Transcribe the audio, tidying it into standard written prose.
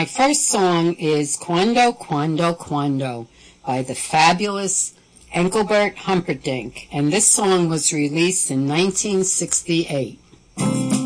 my first song is Quando, Quando, Quando by the fabulous Engelbert Humperdinck, and this song was released in 1968.